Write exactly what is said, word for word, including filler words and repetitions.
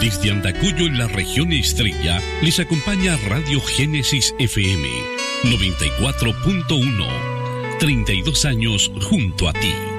Desde Andacollo, en la región Estrella, les acompaña Radio Génesis F M noventa y cuatro punto uno. treinta y dos años junto a ti.